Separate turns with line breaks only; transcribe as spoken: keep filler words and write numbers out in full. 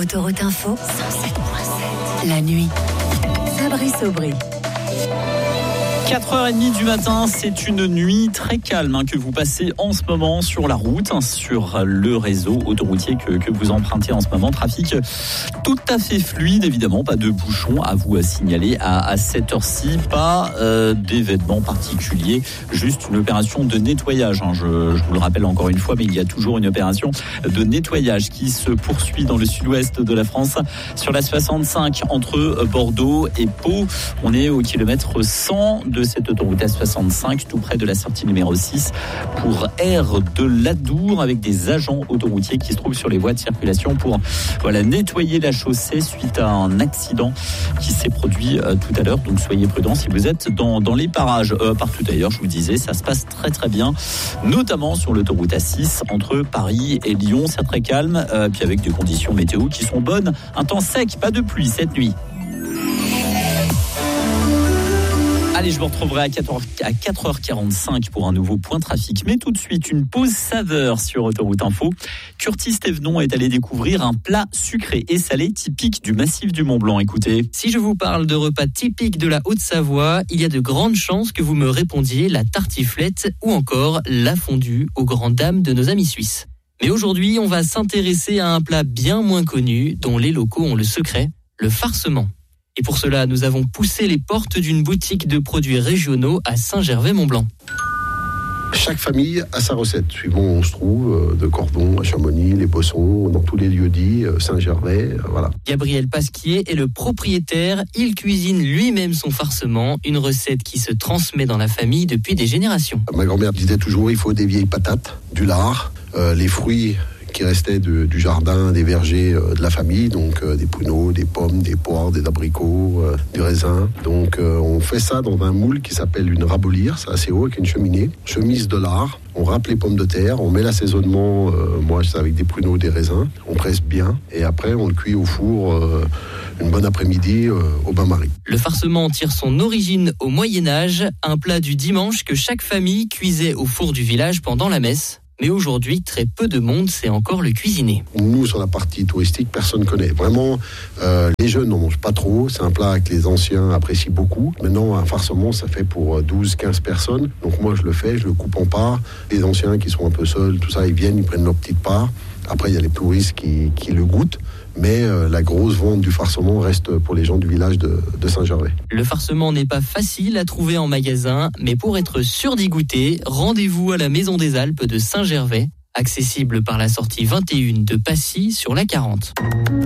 Autoroute Info, cent sept virgule sept. La nuit. Fabrice Aubry.
quatre heures trente du matin, c'est une nuit très calme hein, que vous passez en ce moment sur la route, hein, sur le réseau autoroutier que, que vous empruntez en ce moment. Trafic tout à fait fluide, évidemment, pas de bouchons à vous signaler à, à cette heure-ci, pas euh, d'événements particuliers, juste une opération de nettoyage. Hein, je, je vous le rappelle encore une fois, mais il y a toujours une opération de nettoyage qui se poursuit dans le sud-ouest de la France, sur la soixante-cinq entre Bordeaux et Pau. On est au kilomètre cent de cette autoroute A soixante-cinq, tout près de la sortie numéro six, pour aire de l'Adour, avec des agents autoroutiers qui se trouvent sur les voies de circulation pour voilà, nettoyer la chaussée suite à un accident qui s'est produit euh, tout à l'heure. Donc soyez prudents si vous êtes dans, dans les parages. Euh, partout d'ailleurs, je vous disais, ça se passe très très bien, notamment sur l'autoroute A six entre Paris et Lyon. C'est très calme, euh, puis avec des conditions météo qui sont bonnes. Un temps sec, pas de pluie cette nuit. Allez, je vous retrouverai à quatre heures quarante-cinq pour un nouveau point trafic. Mais tout de suite, une pause saveur sur Autoroute Info. Curtis Thévenon est allé découvrir un plat sucré et salé typique du massif du Mont-Blanc. Écoutez.
Si je vous parle de repas typiques de la Haute-Savoie, il y a de grandes chances que vous me répondiez la tartiflette ou encore la fondue aux grandes dames de nos amis suisses. Mais aujourd'hui, on va s'intéresser à un plat bien moins connu dont les locaux ont le secret, le farcement. Et pour cela, nous avons poussé les portes d'une boutique de produits régionaux à Saint-Gervais-Mont-Blanc.
Chaque famille a sa recette, suivant où on se trouve, de Cordon à Chamonix, les Bossons, dans tous les lieux-dits, Saint-Gervais, voilà.
Gabriel Pasquier est le propriétaire, il cuisine lui-même son farcement, une recette qui se transmet dans la famille depuis des générations.
Ma grand-mère disait toujours, il faut des vieilles patates, du lard, euh, les fruits qui restaient de, du jardin, des vergers euh, de la famille, donc euh, des pruneaux, des pommes, des poires, des abricots, euh, du raisin. Donc euh, on fait ça dans un moule qui s'appelle une rabolière, c'est assez haut avec une cheminée, chemise de lard. On râpe les pommes de terre, on met l'assaisonnement, euh, moi c'est avec des pruneaux, des raisins, on presse bien et après on le cuit au four euh, une bonne après-midi euh, au bain-marie.
Le farcement tire son origine au Moyen-Âge, un plat du dimanche que chaque famille cuisait au four du village pendant la messe. Mais aujourd'hui, très peu de monde sait encore le cuisiner.
Nous, sur la partie touristique, personne ne connaît. Vraiment, euh, les jeunes n'en mangent pas trop. C'est un plat que les anciens apprécient beaucoup. Maintenant, un farcement, ça fait pour douze à quinze personnes. Donc moi, je le fais, je le coupe en parts. Les anciens qui sont un peu seuls, tout ça, ils viennent, ils prennent leur petite part. Après, il y a les touristes qui, qui le goûtent. Mais euh, la grosse vente du farcement reste pour les gens du village de, de Saint-Gervais.
Le farcement n'est pas facile à trouver en magasin, mais pour être sûr d'y goûter, rendez-vous à la Maison des Alpes de Saint-Gervais, accessible par la sortie vingt et un de Passy sur la quarante.